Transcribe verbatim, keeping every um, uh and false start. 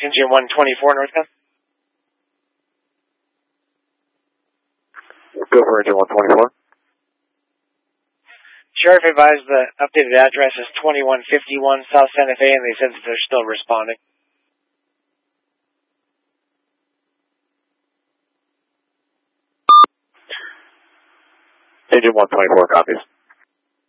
Engine one twenty-four northbound. Go for engine one twenty-four. Sheriff advised the updated address is twenty-one fifty-one South Santa Fe, and they said that they're still responding. Engine one twenty-four copies.